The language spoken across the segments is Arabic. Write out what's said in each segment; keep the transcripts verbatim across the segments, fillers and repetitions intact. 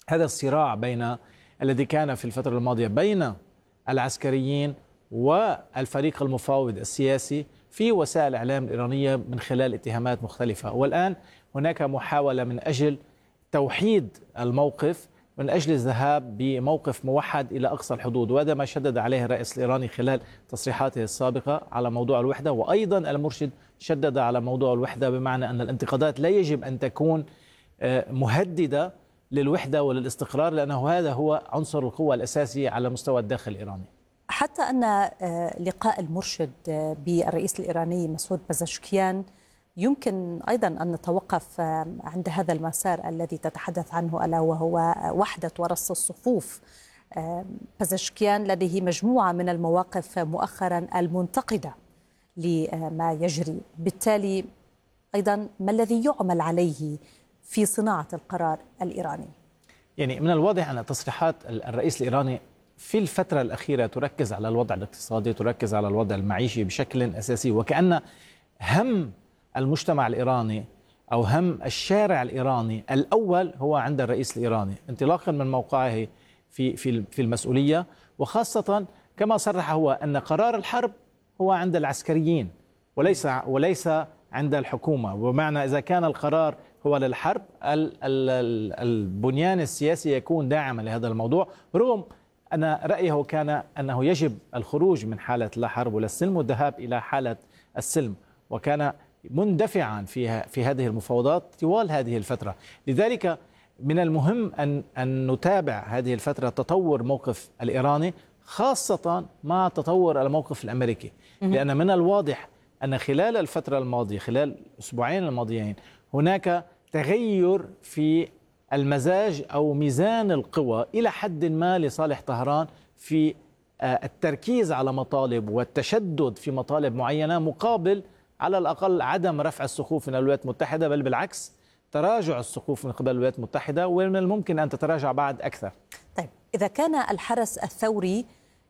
هذا الصراع بين الذي كان في الفترة الماضية بين العسكريين والفريق المفاوض السياسي في وسائل الإعلام الإيرانية من خلال اتهامات مختلفة. والآن هناك محاولة من أجل توحيد الموقف، من أجل الذهاب بموقف موحد إلى أقصى الحدود، وهذا ما شدد عليه الرئيس الإيراني خلال تصريحاته السابقة على موضوع الوحدة. وأيضا المرشد شدد على موضوع الوحدة، بمعنى أن الانتقادات لا يجب أن تكون مهددة للوحدة وللاستقرار، لأنه هذا هو عنصر القوة الأساسي على مستوى الداخل الإيراني. حتى أن لقاء المرشد بالرئيس الإيراني مسعود بزشكيان يمكن أيضا أن نتوقف عند هذا المسار الذي تتحدث عنه، ألا وهو وحدة ورص الصفوف. بزشكيان لديه مجموعة من المواقف مؤخرا المنتقدة لما يجري، بالتالي أيضا ما الذي يعمل عليه في صناعة القرار الإيراني؟ يعني من الواضح أن تصريحات الرئيس الإيراني في الفترة الأخيرة تركز على الوضع الاقتصادي، تركز على الوضع المعيشي بشكل أساسي، وكأن هم المجتمع الإيراني أو هم الشارع الإيراني الأول هو عند الرئيس الإيراني، انطلاقا من موقعه في في في المسؤولية، وخاصة كما صرح هو أن قرار الحرب هو عند العسكريين وليس وليس عند الحكومة. بمعنى إذا كان القرار هو للحرب، البنيان السياسي يكون داعما لهذا الموضوع، رغم أن رأيه كان أنه يجب الخروج من حالة لا حرب ولا السلم والذهاب إلى حالة السلم، وكان مندفعا في في هذه المفاوضات طوال هذه الفترة. لذلك من المهم أن أن نتابع هذه الفترة تطور موقف الإيراني، خاصة مع تطور الموقف الأمريكي، لأن من الواضح أن خلال الفترة الماضية، خلال الأسبوعين الماضيين، هناك تغير في المزاج أو ميزان القوى إلى حد ما لصالح طهران في التركيز على مطالب والتشدد في مطالب معينة، مقابل على الأقل عدم رفع السقوف من الولايات المتحدة، بل بالعكس تراجع السقوف من قبل الولايات المتحدة، ومن الممكن أن تتراجع بعد أكثر. طيب، إذا كان الحرس الثوري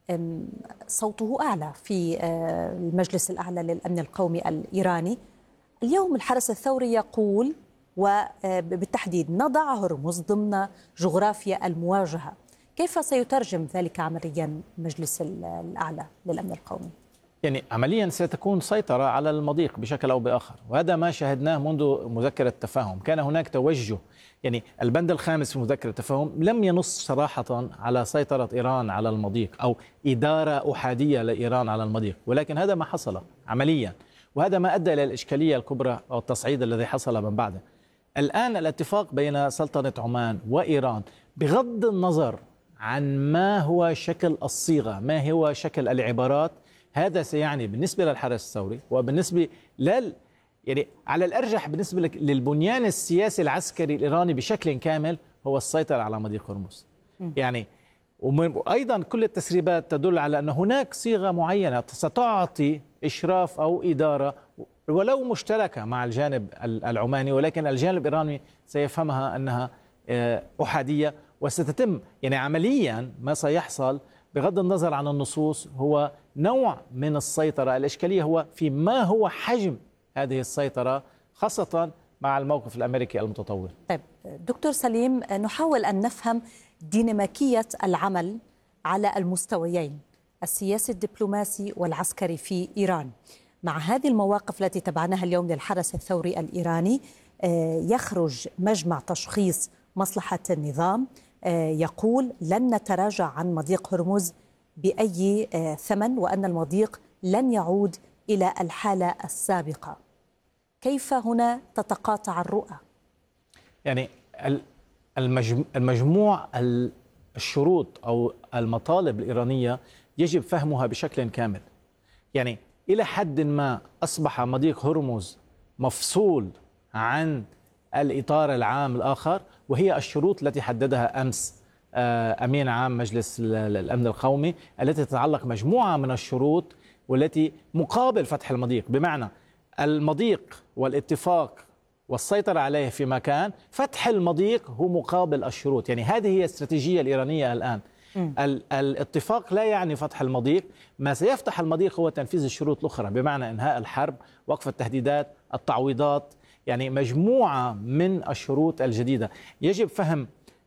صوته أعلى في المجلس الأعلى للأمن القومي الإيراني، اليوم الحرس الثوري يقول وبالتحديد نضع هرمز ضمن جغرافيا المواجهة، كيف سيترجم ذلك عمليا المجلس الأعلى للأمن القومي؟ يعني عمليا ستكون سيطرة على المضيق بشكل أو بآخر، وهذا ما شاهدناه منذ مذكرة التفاهم. كان هناك توجه، يعني البند الخامس في مذكرة التفاهم لم ينص صراحة على سيطرة إيران على المضيق أو إدارة أحادية لإيران على المضيق، ولكن هذا ما حصل عمليا، وهذا ما أدى إلى الإشكالية الكبرى أو التصعيد الذي حصل من بعده. الآن الاتفاق بين سلطنة عمان وإيران، بغض النظر عن ما هو شكل الصيغة، ما هو شكل العبارات، هذا سيعني بالنسبة للحرس الثوري وبالنسبة لل يعني على الأرجح بالنسبة للبنيان السياسي العسكري الإيراني بشكل كامل هو السيطرة على مضيق هرمز. يعني وأيضا كل التسريبات تدل على أن هناك صيغة معينة ستعطي إشراف أو إدارة ولو مشتركة مع الجانب العماني، ولكن الجانب الإيراني سيفهمها أنها أحادية، وستتم يعني عمليا ما سيحصل بغض النظر عن النصوص هو نوع من السيطرة. الإشكالية هو في ما هو حجم هذه السيطرة، خاصة مع الموقف الأمريكي المتطور. طيب دكتور سليم، نحاول أن نفهم ديناميكية العمل على المستويين السياسي الدبلوماسي والعسكري في إيران. مع هذه المواقف التي تبعناها اليوم للحرس الثوري الإيراني، يخرج مجمع تشخيص مصلحة النظام يقول لن نتراجع عن مضيق هرمز بأي ثمن، وأن المضيق لن يعود إلى الحالة السابقة. كيف هنا تتقاطع الرؤى؟ يعني المجموع الشروط أو المطالب الإيرانية يجب فهمها بشكل كامل. يعني إلى حد ما أصبح مضيق هرمز مفصول عن الإطار العام الآخر، وهي الشروط التي حددها أمس أمين عام مجلس الأمن القومي، التي تتعلق مجموعة من الشروط والتي مقابل فتح المضيق، بمعنى المضيق والاتفاق والسيطرة عليه في مكان، فتح المضيق هو مقابل الشروط. يعني هذه هي الاستراتيجية الإيرانية الآن. الاتفاق لا يعني فتح المضيق، ما سيفتح المضيق هو تنفيذ الشروط الأخرى، بمعنى إنهاء الحرب، وقف التهديدات، التعويضات، يعني مجموعة من الشروط الجديدة. يجب فهم